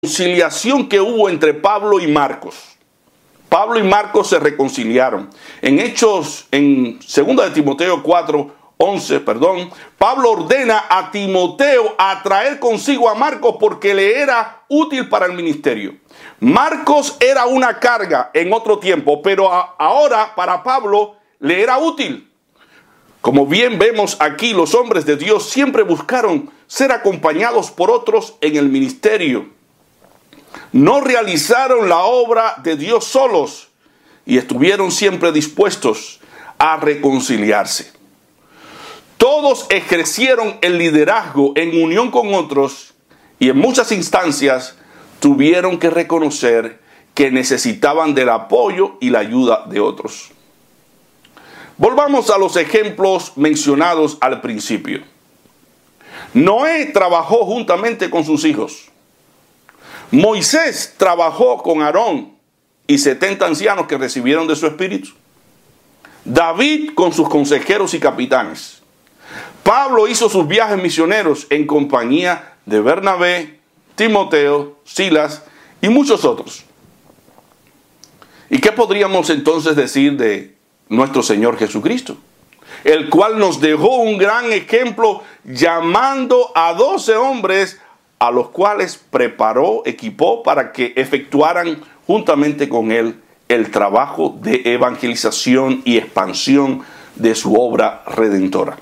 reconciliación que hubo entre Pablo y Marcos. Pablo y Marcos se reconciliaron. En Hechos, en 2 de Timoteo 4:11, Pablo ordena a Timoteo a traer consigo a Marcos porque le era útil para el ministerio. Marcos era una carga en otro tiempo, pero ahora para Pablo le era útil. Como bien vemos aquí, los hombres de Dios siempre buscaron ser acompañados por otros en el ministerio. No realizaron la obra de Dios solos y estuvieron siempre dispuestos a reconciliarse. Todos ejercieron el liderazgo en unión con otros y en muchas instancias tuvieron que reconocer que necesitaban del apoyo y la ayuda de otros. Volvamos a los ejemplos mencionados al principio. Noé trabajó juntamente con sus hijos. Moisés trabajó con Aarón y 70 ancianos que recibieron de su espíritu. David con sus consejeros y capitanes. Pablo hizo sus viajes misioneros en compañía de Bernabé, Timoteo, Silas y muchos otros. ¿Y qué podríamos entonces decir de nuestro Señor Jesucristo? El cual nos dejó un gran ejemplo llamando a 12 hombres a los cuales preparó, equipó para que efectuaran juntamente con él el trabajo de evangelización y expansión de su obra redentora.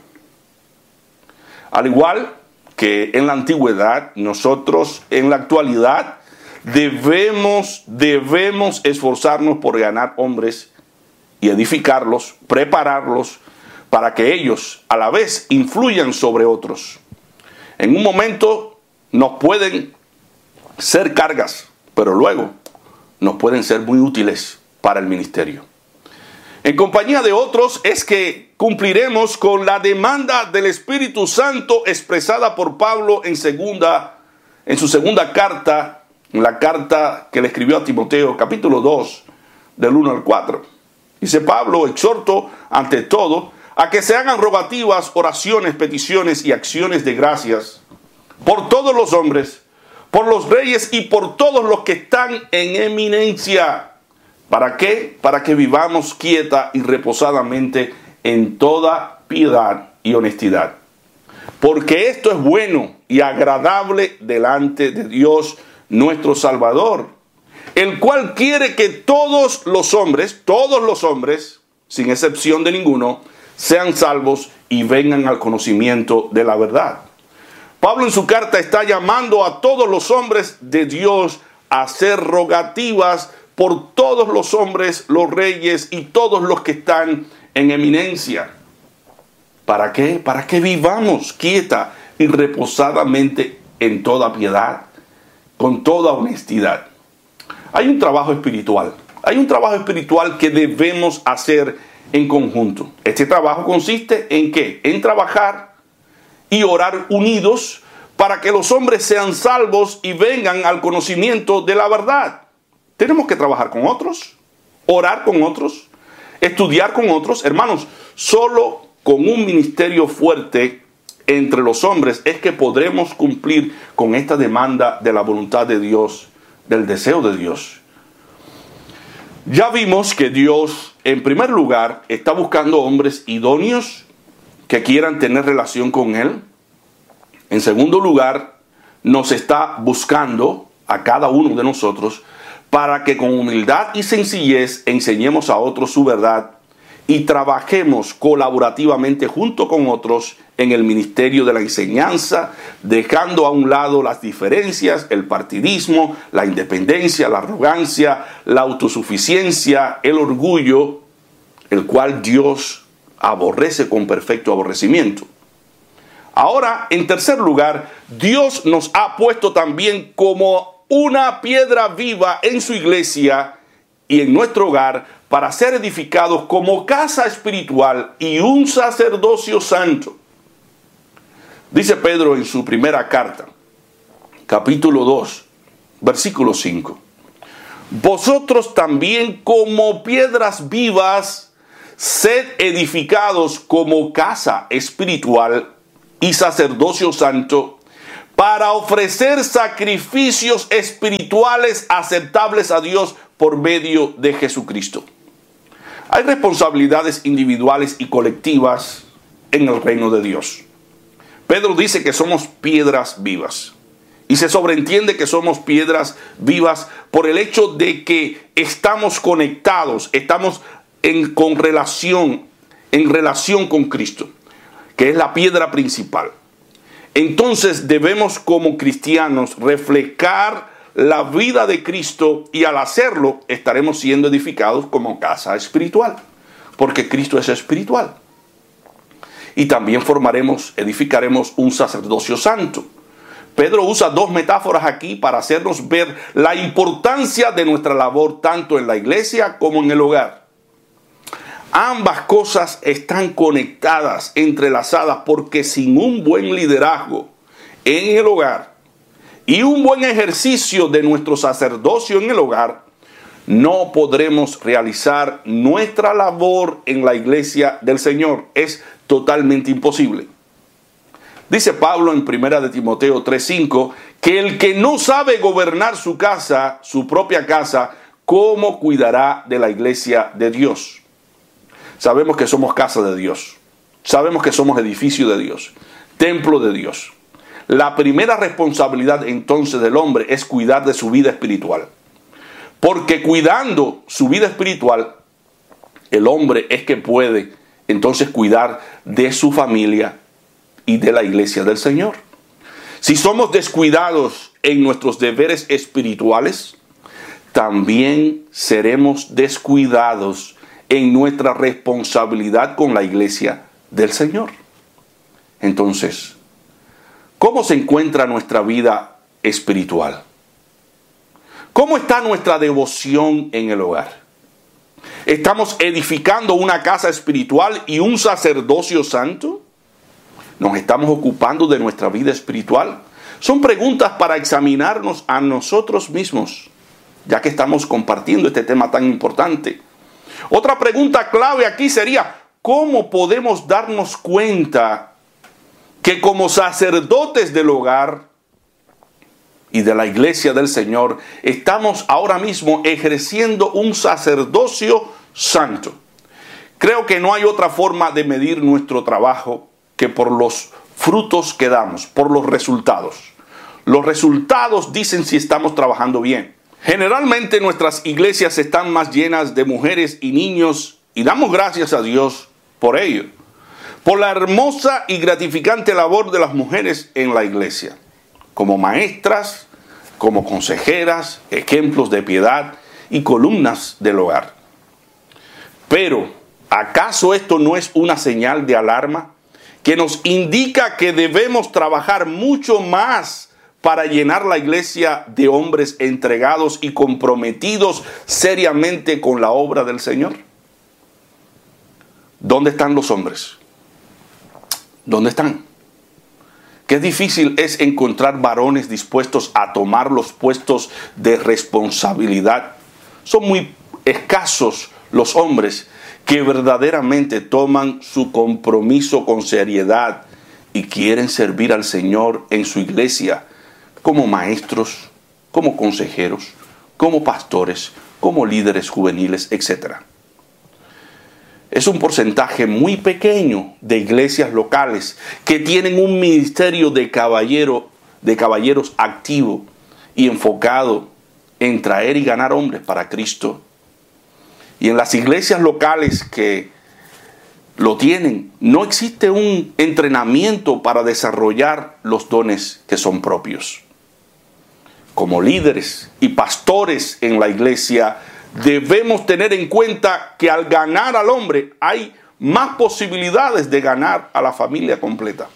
Al igual que en la antigüedad, nosotros en la actualidad debemos esforzarnos por ganar hombres y edificarlos, prepararlos para que ellos a la vez influyan sobre otros. En un momento nos pueden ser cargas, pero luego nos pueden ser muy útiles para el ministerio. En compañía de otros es que cumpliremos con la demanda del Espíritu Santo expresada por Pablo en su segunda carta, en la carta que le escribió a Timoteo, capítulo 2, del 1 al 4. Dice Pablo: exhorto ante todo a que se hagan rogativas, oraciones, peticiones y acciones de gracias por todos los hombres, por los reyes y por todos los que están en eminencia. ¿Para qué? Para que vivamos quieta y reposadamente en toda piedad y honestidad. Porque esto es bueno y agradable delante de Dios nuestro Salvador, el cual quiere que todos los hombres, sin excepción de ninguno, sean salvos y vengan al conocimiento de la verdad. Pablo en su carta está llamando a todos los hombres de Dios a hacer rogativas por todos los hombres, los reyes y todos los que están en eminencia. ¿Para qué? Para que vivamos quieta y reposadamente en toda piedad, con toda honestidad. Hay un trabajo espiritual. Hay un trabajo espiritual que debemos hacer en conjunto. Este trabajo consiste en ¿qué? En trabajar y orar unidos para que los hombres sean salvos y vengan al conocimiento de la verdad. Tenemos que trabajar con otros, orar con otros, estudiar con otros. Hermanos, solo con un ministerio fuerte entre los hombres es que podremos cumplir con esta demanda de la voluntad de Dios, del deseo de Dios. Ya vimos que Dios, en primer lugar, está buscando hombres idóneos que quieran tener relación con Él. En segundo lugar, nos está buscando a cada uno de nosotros para que con humildad y sencillez enseñemos a otros su verdad y trabajemos colaborativamente junto con otros en el ministerio de la enseñanza, dejando a un lado las diferencias, el partidismo, la independencia, la arrogancia, la autosuficiencia, el orgullo, el cual Dios aborrece con perfecto aborrecimiento. Ahora, en tercer lugar, Dios nos ha puesto también como una piedra viva en su iglesia y en nuestro hogar para ser edificados como casa espiritual y un sacerdocio santo. Dice Pedro en su primera carta, capítulo 2, versículo 5. Vosotros también como piedras vivas, sed edificados como casa espiritual y sacerdocio santo, para ofrecer sacrificios espirituales aceptables a Dios por medio de Jesucristo. Hay responsabilidades individuales y colectivas en el reino de Dios. Pedro dice que somos piedras vivas. Y se sobreentiende que somos piedras vivas por el hecho de que estamos conectados, estamos en relación con Cristo, que es la piedra principal. Entonces debemos como cristianos reflejar la vida de Cristo y al hacerlo estaremos siendo edificados como casa espiritual, porque Cristo es espiritual. Y también edificaremos un sacerdocio santo. Pedro usa dos metáforas aquí para hacernos ver la importancia de nuestra labor tanto en la iglesia como en el hogar. Ambas cosas están conectadas, entrelazadas, porque sin un buen liderazgo en el hogar y un buen ejercicio de nuestro sacerdocio en el hogar, no podremos realizar nuestra labor en la iglesia del Señor. Es totalmente imposible. Dice Pablo en 1 Timoteo 3:5 que el que no sabe gobernar su casa, su propia casa, ¿cómo cuidará de la iglesia de Dios? Sabemos que somos casa de Dios. Sabemos que somos edificio de Dios, templo de Dios. La primera responsabilidad entonces del hombre es cuidar de su vida espiritual. Porque cuidando su vida espiritual, el hombre es que puede entonces cuidar de su familia y de la iglesia del Señor. Si somos descuidados en nuestros deberes espirituales, también seremos descuidados en nuestra responsabilidad con la iglesia del Señor. Entonces, ¿cómo se encuentra nuestra vida espiritual? ¿Cómo está nuestra devoción en el hogar? ¿Estamos edificando una casa espiritual y un sacerdocio santo? ¿Nos estamos ocupando de nuestra vida espiritual? Son preguntas para examinarnos a nosotros mismos, ya que estamos compartiendo este tema tan importante. Otra pregunta clave aquí sería, ¿cómo podemos darnos cuenta que como sacerdotes del hogar y de la iglesia del Señor estamos ahora mismo ejerciendo un sacerdocio santo? Creo que no hay otra forma de medir nuestro trabajo que por los frutos que damos, por los resultados. Los resultados dicen si estamos trabajando bien. Generalmente nuestras iglesias están más llenas de mujeres y niños y damos gracias a Dios por ello, por la hermosa y gratificante labor de las mujeres en la iglesia, como maestras, como consejeras, ejemplos de piedad y columnas del hogar. Pero, ¿acaso esto no es una señal de alarma que nos indica que debemos trabajar mucho más para llenar la iglesia de hombres entregados y comprometidos seriamente con la obra del Señor? ¿Dónde están los hombres? ¿Dónde están? Qué difícil es encontrar varones dispuestos a tomar los puestos de responsabilidad. Son muy escasos los hombres que verdaderamente toman su compromiso con seriedad y quieren servir al Señor en su iglesia como maestros, como consejeros, como pastores, como líderes juveniles, etc. Es un porcentaje muy pequeño de iglesias locales que tienen un ministerio de caballeros activo y enfocado en traer y ganar hombres para Cristo. Y en las iglesias locales que lo tienen, no existe un entrenamiento para desarrollar los dones que son propios. Como líderes y pastores en la iglesia, debemos tener en cuenta que al ganar al hombre hay más posibilidades de ganar a la familia completa.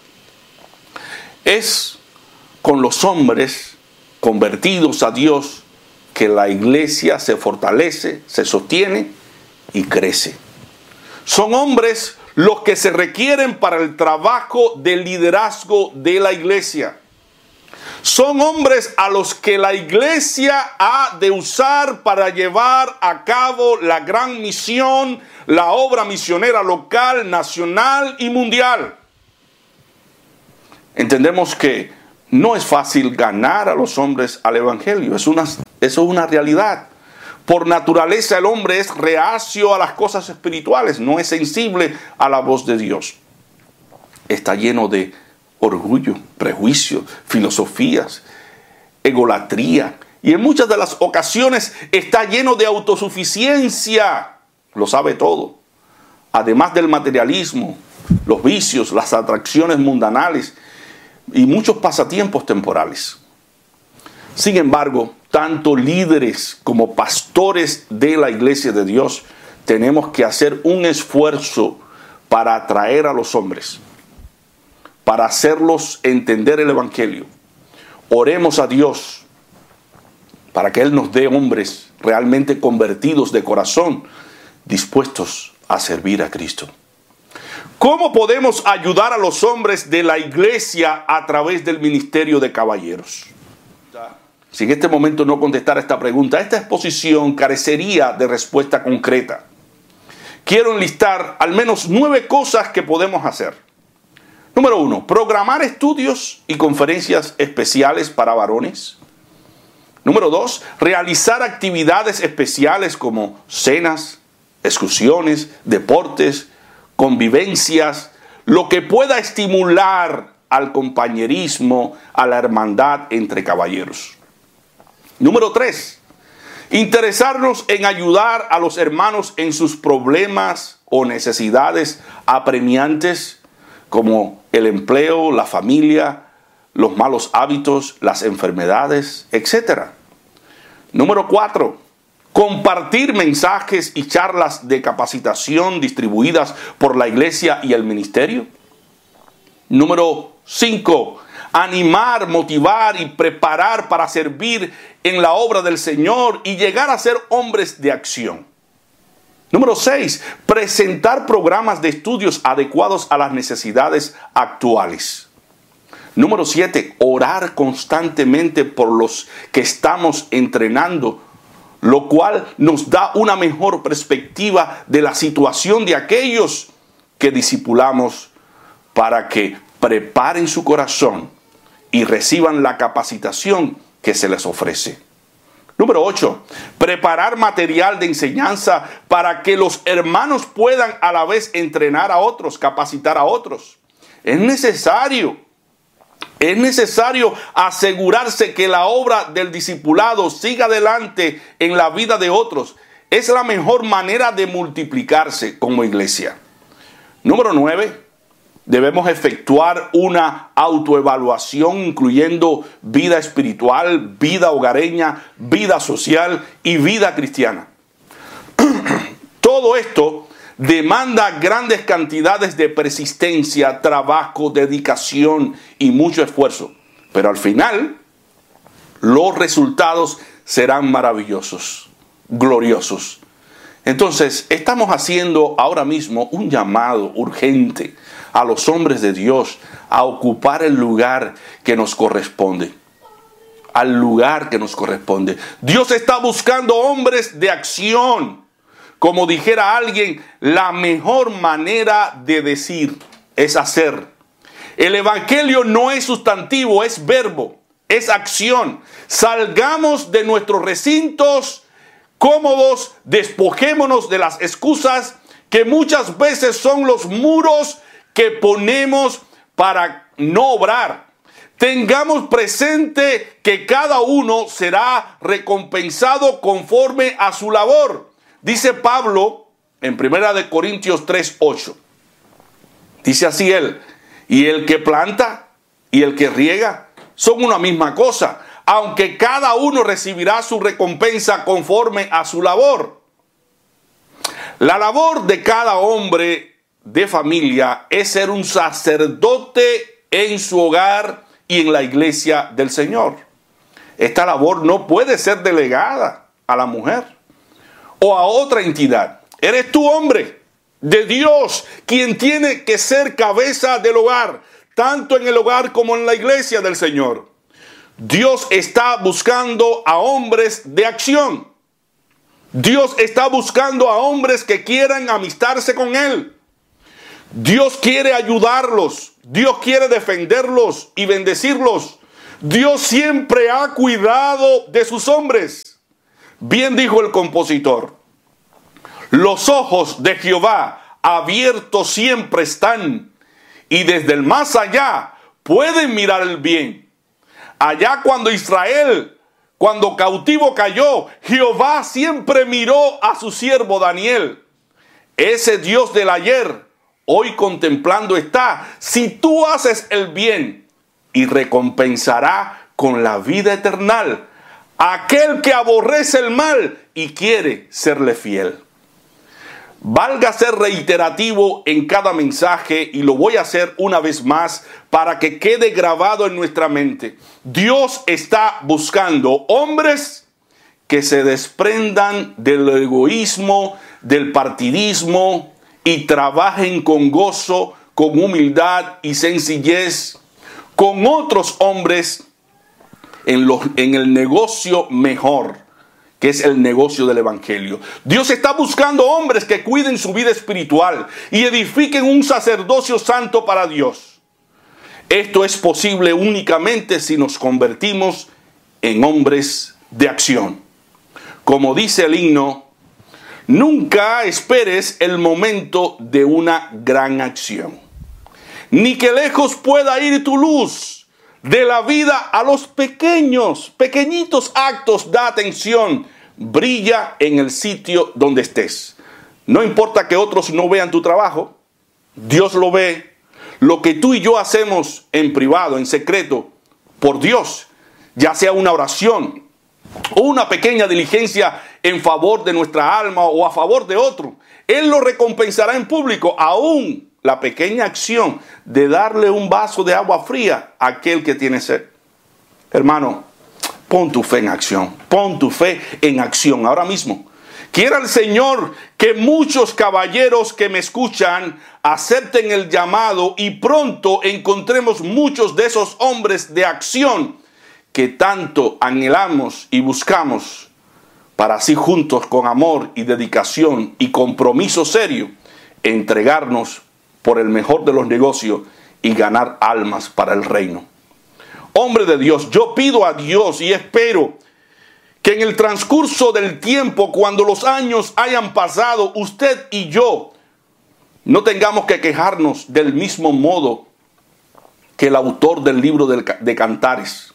Es con los hombres convertidos a Dios que la iglesia se fortalece, se sostiene y crece. Son hombres los que se requieren para el trabajo de liderazgo de la iglesia. Son hombres a los que la iglesia ha de usar para llevar a cabo la gran misión, la obra misionera local, nacional y mundial. Entendemos que No es fácil ganar a los hombres al evangelio. Eso es una realidad. Por naturaleza el hombre es reacio a las cosas espirituales, no es sensible a la voz de Dios. Está lleno de orgullo, prejuicios, filosofías, egolatría. Y en muchas de las ocasiones está lleno de autosuficiencia. Lo sabe todo. Además del materialismo, los vicios, las atracciones mundanales y muchos pasatiempos temporales. Sin embargo, tanto líderes como pastores de la iglesia de Dios tenemos que hacer un esfuerzo para atraer a los hombres, para hacerlos entender el evangelio. Oremos a Dios para que Él nos dé hombres realmente convertidos de corazón, dispuestos a servir a Cristo. ¿Cómo podemos ayudar a los hombres de la iglesia a través del ministerio de caballeros? Si en este momento no contestara esta pregunta, esta exposición carecería de respuesta concreta. Quiero enlistar al menos 9 cosas que podemos hacer. Número 1, programar estudios y conferencias especiales para varones. Número 2, realizar actividades especiales como cenas, excursiones, deportes, convivencias, lo que pueda estimular al compañerismo, a la hermandad entre caballeros. Número 3, interesarnos en ayudar a los hermanos en sus problemas o necesidades apremiantes, como el empleo, la familia, los malos hábitos, las enfermedades, etc. Número 4, compartir mensajes y charlas de capacitación distribuidas por la iglesia y el ministerio. Número 5, animar, motivar y preparar para servir en la obra del Señor y llegar a ser hombres de acción. Número 6, presentar programas de estudios adecuados a las necesidades actuales. Número 7, orar constantemente por los que estamos entrenando, lo cual nos da una mejor perspectiva de la situación de aquellos que discipulamos para que preparen su corazón y reciban la capacitación que se les ofrece. Número 8, preparar material de enseñanza para que los hermanos puedan a la vez entrenar a otros, capacitar a otros. Es necesario asegurarse que la obra del discipulado siga adelante en la vida de otros. Es la mejor manera de multiplicarse como iglesia. Número 9, debemos efectuar una autoevaluación incluyendo vida espiritual, vida hogareña, vida social y vida cristiana. Todo esto demanda grandes cantidades de persistencia, trabajo, dedicación y mucho esfuerzo. Pero al final, los resultados serán maravillosos, gloriosos. Entonces, estamos haciendo ahora mismo un llamado urgente a los hombres de Dios a ocupar el lugar que nos corresponde. Al lugar que nos corresponde. Dios está buscando hombres de acción. Como dijera alguien, la mejor manera de decir es hacer. El evangelio no es sustantivo, es verbo, es acción. Salgamos de nuestros recintos cómodos, despojémonos de las excusas que muchas veces son los muros que ponemos para no obrar. Tengamos presente que cada uno será recompensado conforme a su labor. Dice Pablo en 1 Corintios 3:8. Dice así él, y el que planta y el que riega son una misma cosa, aunque cada uno recibirá su recompensa conforme a su labor. La labor de cada hombre de familia es ser un sacerdote en su hogar y en la iglesia del Señor. Esta labor no puede ser delegada a la mujer o a otra entidad. Eres tú, hombre de Dios, quien tiene que ser cabeza del hogar, tanto en el hogar como en la iglesia del Señor. Dios está buscando a hombres de acción. Dios está buscando a hombres que quieran amistarse con Él. Dios quiere ayudarlos. Dios quiere defenderlos y bendecirlos. Dios siempre ha cuidado de sus hombres. Bien dijo el compositor: los ojos de Jehová abiertos siempre están, y desde el más allá pueden mirar el bien. Allá cuando Israel, cuando cautivo cayó, Jehová siempre miró a su siervo Daniel. Ese Dios del ayer, hoy contemplando está si tú haces el bien, y recompensará con la vida eterna a aquel que aborrece el mal y quiere serle fiel. Valga ser reiterativo en cada mensaje, y lo voy a hacer una vez más para que quede grabado en nuestra mente. Dios está buscando hombres que se desprendan del egoísmo, del partidismo, y trabajen con gozo, con humildad y sencillez con otros hombres en el negocio mejor, que es el negocio del evangelio. Dios está buscando hombres que cuiden su vida espiritual y edifiquen un sacerdocio santo para Dios. Esto es posible únicamente si nos convertimos en hombres de acción. Como dice el himno, nunca esperes el momento de una gran acción, ni que lejos pueda ir tu luz. De la vida a los pequeñitos actos da atención. Brilla en el sitio donde estés. No importa que otros no vean tu trabajo, Dios lo ve. Lo que tú y yo hacemos en privado, en secreto, por Dios, ya sea una oración o una pequeña diligencia en favor de nuestra alma o a favor de otro, Él lo recompensará en público. Aún la pequeña acción de darle un vaso de agua fría a aquel que tiene sed. Hermano, pon tu fe en acción. Pon tu fe en acción ahora mismo. Quiera el Señor que muchos caballeros que me escuchan acepten el llamado, y pronto encontremos muchos de esos hombres de acción que tanto anhelamos y buscamos, para así juntos, con amor y dedicación y compromiso serio, entregarnos por el mejor de los negocios y ganar almas para el reino. Hombre de Dios, yo pido a Dios y espero que en el transcurso del tiempo, cuando los años hayan pasado, usted y yo no tengamos que quejarnos del mismo modo que el autor del libro de Cantares,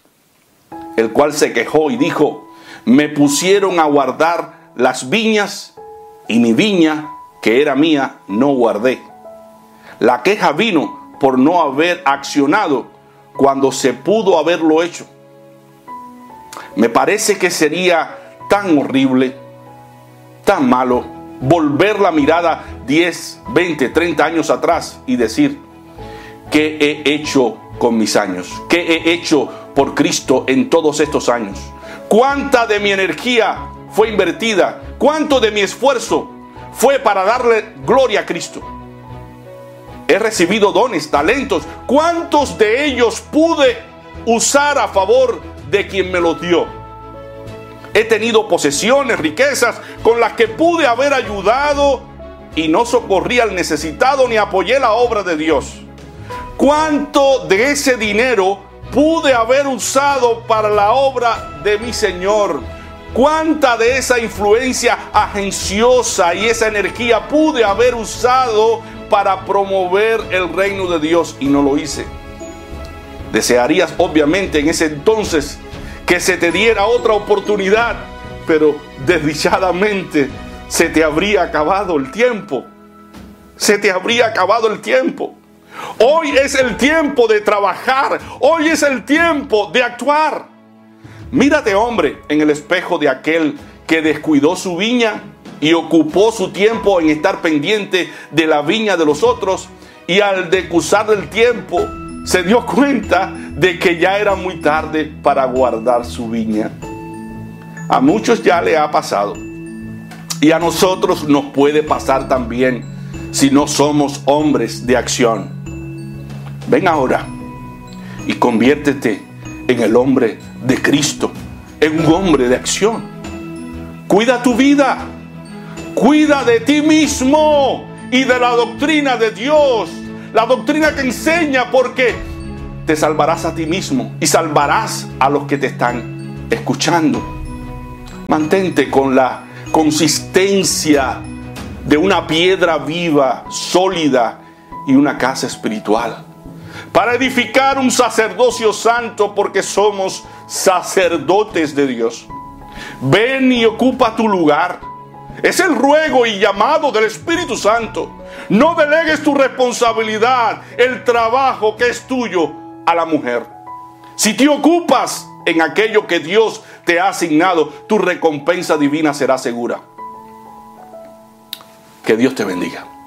el cual se quejó y dijo: me pusieron a guardar las viñas, y mi viña, que era mía, no guardé. La queja vino por no haber accionado cuando se pudo haberlo hecho. Me parece que sería tan horrible, tan malo, volver la mirada 10, 20, 30 años atrás y decir: ¿qué he hecho con mis años? ¿Qué he hecho por Cristo en todos estos años? ¿Cuánta de mi energía fue invertida? ¿Cuánto de mi esfuerzo fue para darle gloria a Cristo? He recibido dones, talentos. ¿Cuántos de ellos pude usar a favor de quien me los dio? He tenido posesiones, riquezas con las que pude haber ayudado y no socorrí al necesitado ni apoyé la obra de Dios. ¿Cuánto de ese dinero pude haber usado para la obra de mi Señor? ¿Cuánta de esa influencia agenciosa y esa energía pude haber usado para promover el reino de Dios y no lo hice? Desearías obviamente en ese entonces que se te diera otra oportunidad, pero desdichadamente se te habría acabado el tiempo. Se te habría acabado el tiempo. Hoy es el tiempo de trabajar. Hoy es el tiempo de actuar. Mírate, hombre, en el espejo de aquel que descuidó su viña y ocupó su tiempo en estar pendiente de la viña de los otros, y al decusar el tiempo se dio cuenta de que ya era muy tarde para guardar su viña. A muchos ya le ha pasado, y a nosotros nos puede pasar también si no somos hombres de acción. Ven ahora y conviértete en el hombre de Cristo, en un hombre de acción. Cuida tu vida, cuida de ti mismo y de la doctrina de Dios, la doctrina que enseña, porque te salvarás a ti mismo y salvarás a los que te están escuchando. Mantente con la consistencia de una piedra viva, sólida y una casa espiritual, para edificar un sacerdocio santo, porque somos sacerdotes de Dios. Ven y ocupa tu lugar. Es el ruego y llamado del Espíritu Santo. No delegues tu responsabilidad, el trabajo que es tuyo, a la mujer. Si te ocupas en aquello que Dios te ha asignado, tu recompensa divina será segura. Que Dios te bendiga.